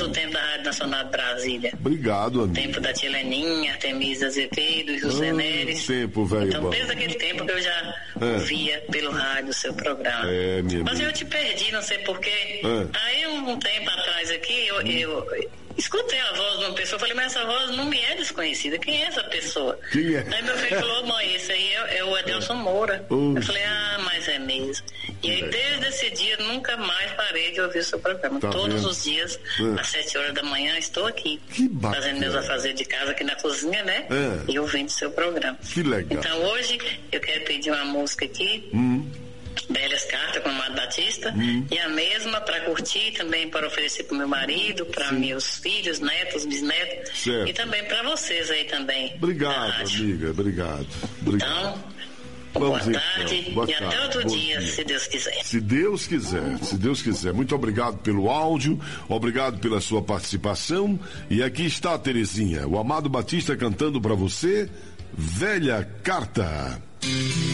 do tempo da Rádio Nacional de Brasília. Obrigado, amigo. Tempo da tia Leninha, Artemisa Azevedo, José Neres. Tempo, velho. Então, bom. desde aquele tempo que eu já via pelo rádio o seu programa. Mas eu te perdi, não sei porquê. Aí, um tempo atrás aqui, eu escutei a voz de uma pessoa, falei, mas essa voz não me é desconhecida. Quem é essa pessoa? Quem é? Aí meu filho falou, mãe, esse aí é o Adelson Moura. Eu falei, mas é mesmo. E aí, desde esse dia, nunca mais parei de ouvir o seu programa. Tá Todos vendo? os dias, às 7 horas da manhã, estou aqui. Que bacana. Fazendo meus afazeres de casa aqui na cozinha, né? E ouvindo o seu programa. Que legal. Então, hoje, eu quero pedir uma música aqui. Belas Cartas com o Amado Batista, e a mesma para curtir, também para oferecer para o meu marido, para meus filhos, netos, bisnetos, certo. E também para vocês aí também. Obrigado, amiga, obrigado. Então, boa tarde Boa e tarde. até outro Bom dia, se Deus quiser. Se Deus quiser, se Deus quiser. Muito obrigado pelo áudio, obrigado pela sua participação. E aqui está a Terezinha, o Amado Batista cantando para você, Velha Carta.